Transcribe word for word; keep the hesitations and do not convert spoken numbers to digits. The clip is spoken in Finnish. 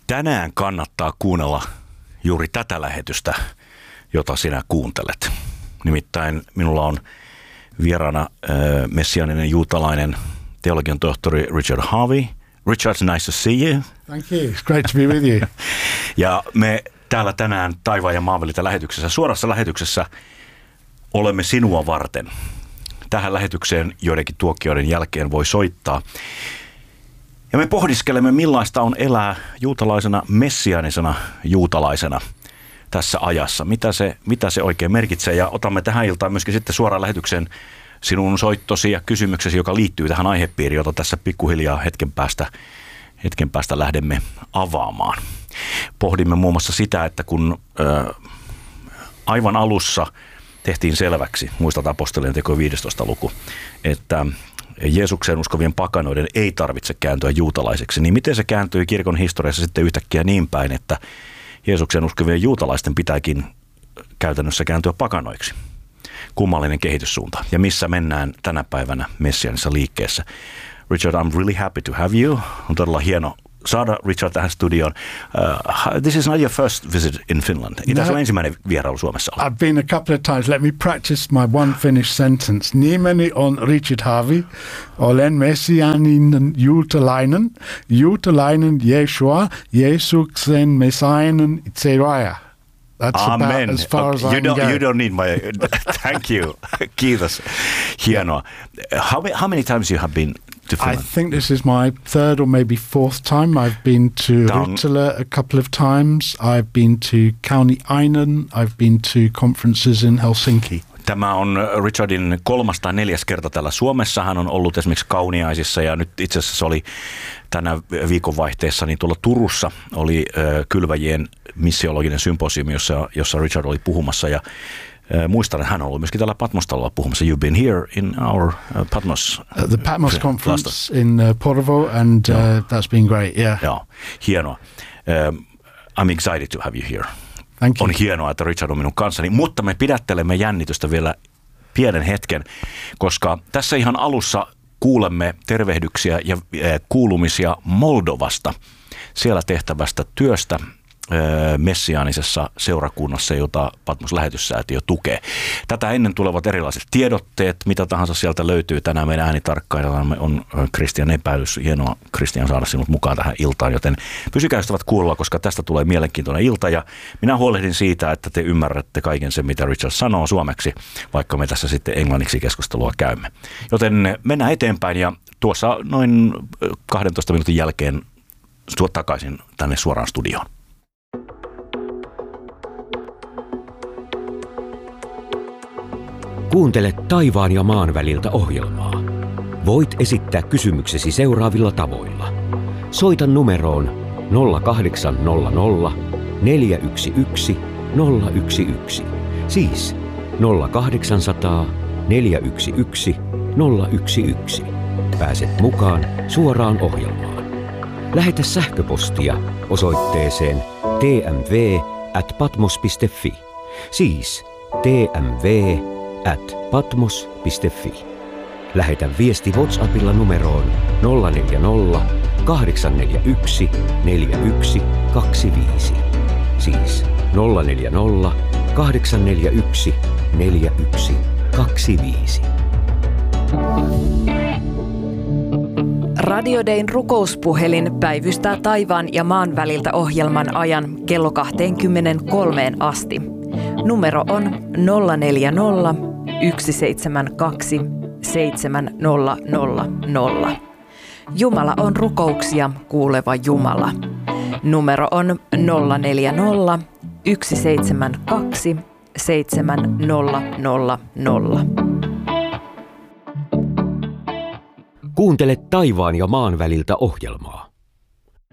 Tänään kannattaa kuunnella juuri tätä lähetystä, jota sinä kuuntelet. Nimittäin minulla on vieraana äh, messiaaninen juutalainen teologian tohtori Richard Harvey. Richard, nice to see you. Thank you. It's great to be with you. Ja me täällä tänään Taivaan ja maan väliltä lähetyksessä, suorassa lähetyksessä olemme sinua varten. Tähän lähetykseen joidenkin tuokioiden jälkeen voi soittaa. Ja me pohdiskelemme, millaista on elää juutalaisena, messiaanisena juutalaisena tässä ajassa. Mitä se, mitä se oikein merkitsee. Ja otamme tähän iltaan myöskin sitten suoraan lähetykseen sinun soittosi ja kysymyksesi, joka liittyy tähän aihepiiriin, jota tässä pikkuhiljaa hetken päästä, hetken päästä lähdemme avaamaan. Pohdimme muun muassa sitä, että kun ö, aivan alussa tehtiin selväksi, muistat apostolien teko viidestoista luku, että Jeesukseen uskovien pakanoiden ei tarvitse kääntyä juutalaiseksi, niin miten se kääntyi kirkon historiassa sitten yhtäkkiä niin päin, että Jeesukseen uskovien juutalaisten pitääkin käytännössä kääntyä pakanoiksi? Kummallinen kehityssuunta. Ja missä mennään tänä päivänä messiaanisessa liikkeessä? Richard, I'm really happy to have you. On todella hieno saada Richard tähän studioon. Uh, this is not your first visit in Finland. Ei tässä ole ensimmäinen vierailu Suomessa. I've been a couple of times. Let me practice my one Finnish sentence. Nimeni on Richard Harvey. Olen messiaaninen juutalainen. Juutalainen Jeesua. Jeesuksen messiaanin Tseroja. That's Amen. about as far Okay. as You I can don't, go. you don't need my... Thank you. Kiitos. Hienoa. How, how many times you have been to Finland? I think this is my third or maybe fourth time. I've been to Down. Rittala a couple of times. I've been to Kauniainen. I've been to conferences in Helsinki. Tämä on Richardin kolmas tai neljäs kerta täällä Suomessa. Hän on ollut esimerkiksi Kauniaisissa ja nyt itse asiassa se oli tänä viikonvaihteessa, niin tuolla Turussa oli äh, kylväjien missiologinen symposiumi, jossa, jossa Richard oli puhumassa ja äh, muistan, että hän on ollut myöskin täällä Patmos-talolla puhumassa. You've been here in our uh, Patmos... Uh, the Patmos conference in uh, Porvoo and uh, that's been great, yeah. Joo, hienoa. Um, I'm excited to have you here. Thank you. On hienoa, että Richard on minun kanssani, mutta me pidättelemme jännitystä vielä pienen hetken, koska tässä ihan alussa kuulemme tervehdyksiä ja kuulumisia Moldovasta, siellä tehtävästä työstä messiaanisessa seurakunnassa, jota Patmos-lähetyssäätiö tukee. Tätä ennen tulevat erilaiset tiedotteet, mitä tahansa sieltä löytyy. Tänään meidän äänitarkkailijamme on Kristian Epäilys. Hienoa, Kristian, saada sinut mukaan tähän iltaan, joten pysykää ystävät kuulolla, koska tästä tulee mielenkiintoinen ilta ja minä huolehdin siitä, että te ymmärrätte kaiken sen, mitä Richard sanoo suomeksi, vaikka me tässä sitten englanniksi keskustelua käymme. Joten mennään eteenpäin ja tuossa noin kahdentoista minuutin jälkeen takaisin tänne suoraan studioon. Kuuntelet Taivaan ja maan väliltä -ohjelmaa. Voit esittää kysymyksesi seuraavilla tavoilla. Soita numeroon nolla kahdeksan nolla nolla neljä yksi yksi nolla yksi yksi. Siis nolla kahdeksan nolla nolla neljä yksi yksi nolla yksi yksi. Pääset mukaan suoraan ohjelmaan. Lähetä sähköpostia osoitteeseen t m v at patmos piste f i. Siis t m v at patmos piste f i. Lähetä viesti WhatsAppilla numeroon nolla neljä nolla kahdeksan neljä yksi neljä yksi kaksi viisi. Siis nolla neljä nolla kahdeksan neljä yksi neljä yksi kaksi viisi. Radio Dayn rukouspuhelin päivystää taivaan ja maan väliltä -ohjelman ajan kello kaksikymmentäkolme asti. Numero on nolla neljä nolla yksi seitsemän kaksi seitsemän nolla nolla nolla. Jumala on rukouksia kuuleva Jumala. Numero on nolla neljä nolla yksi seitsemän kaksi seitsemän nolla nolla nolla. Kuuntelet Taivaan ja maan väliltä -ohjelmaa.